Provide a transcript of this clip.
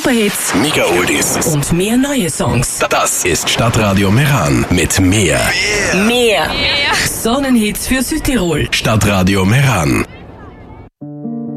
Superhits, Mega-Oldies und mehr neue Songs. Das ist Stadtradio Meran mit mehr. Mehr. Sonnenhits für Südtirol. Stadtradio Meran.